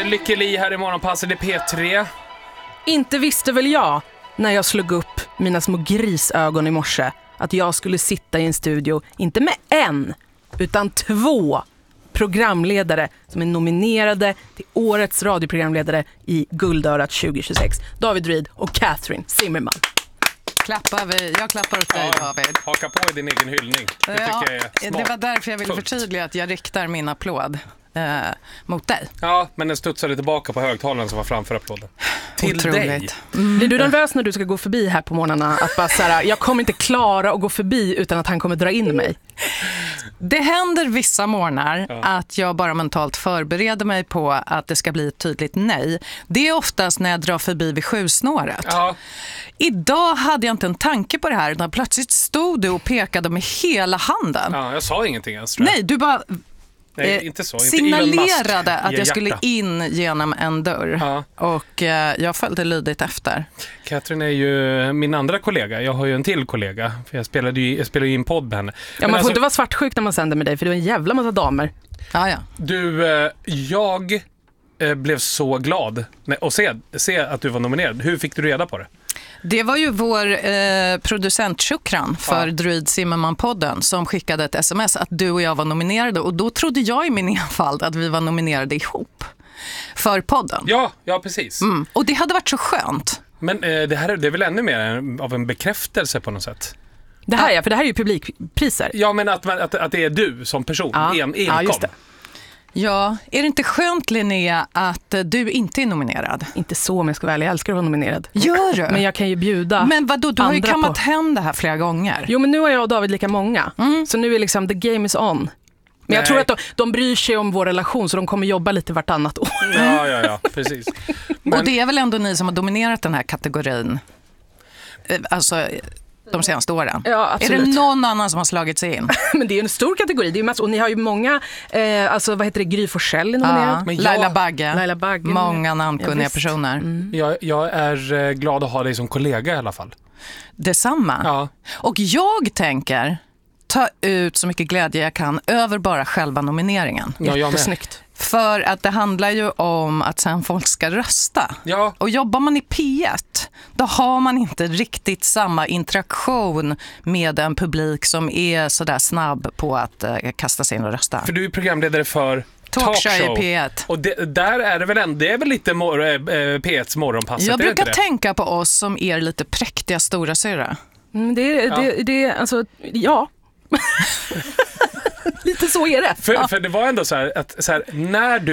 Lykke Li här i Morgonpasset i P3. Inte visste väl jag, när jag slog upp mina små grisögon i morse, att jag skulle sitta i en studio, inte med en, utan 2 programledare som är nominerade till årets radioprogramledare i Guldörat 2026. David Reed och Catherine Zimmerman. Jag klappar åt dig, David. Haka på i din egen hyllning. Det tycker jag är smart. Det var därför jag ville förtydliga att jag riktar min applåd mot dig. Ja, men den studsade tillbaka på högtalaren som var framför applåden. Till Otroligt. dig. Blir du nervös när du ska gå förbi här på morgnarna? Att bara så här, jag kommer inte klara att gå förbi utan att han kommer dra in mig. Det händer vissa morgnar att jag bara mentalt förbereder mig på att det ska bli ett tydligt nej. Det är oftast när jag drar förbi vid 7-snåret. Ja. Idag hade jag inte en tanke på det här, utan plötsligt stod du och pekade med hela handen. Ja, jag sa ingenting ens, tror jag. Nej, du bara inte så. signalerade att jag hjärta. skulle in genom en dörr. Ja. Och jag följde lydigt efter. Catherine är ju min andra kollega. Jag har ju en till kollega. För jag spelar ju in podd med henne. Ja, man får inte vara svartsjuk när man sänder med dig, för det är en jävla massa damer. Ja. Du, jag blev så glad och se att du var nominerad. Hur fick du reda på det? Det var ju vår producent Shukran för Druid Zimmerman-podden som skickade ett sms att du och jag var nominerade. Och då trodde jag i min enfald att vi var nominerade ihop för podden. Ja, precis. Och det hade varit så skönt. Men det är väl ännu mer av en bekräftelse på något sätt? Det här, för det här är ju publikpriser. Ja, men att det är du som person. Ja, just det. Ja, är det inte skönt, Linnea, att du inte är nominerad? Inte så, om jag ska vara ärlig. Jag älskar att vara nominerad. Gör du? Men jag kan ju bjuda. Men vadå, du har ju kammat på hem det här flera gånger. Jo, men nu har jag och David lika många. Så nu är liksom the game is on. Men jag tror att de bryr sig om vår relation, så de kommer jobba lite vartannat år. Ja, precis. Och det är väl ändå ni som har dominerat den här kategorin? Alltså de senaste åren. Ja, absolut. Är det någon annan som har slagit sig in? Men det är en stor kategori. Det är massor. Och ni har ju många, alltså vad heter det, Gry Forssell är nominerad. Men Laila Bagge. Många namnkunniga personer. Jag är glad att ha dig som kollega i alla fall. Detsamma. Ja. Och jag tänker ta ut så mycket glädje jag kan över bara själva nomineringen. Ja, jag med. Jättesnyggt. För att det handlar ju om att sen folk ska rösta. Ja. Och jobbar man i P1, då har man inte riktigt samma interaktion med en publik som är sådär snabb på att kasta sig in och rösta. För du är programledare för Talkshow i P1. Och där är det väl det är väl lite P1s morgonpasset. Jag brukar tänka på oss som är lite präktiga stora syra. Det alltså, ja. Lite så är det. För det var ändå så här att när du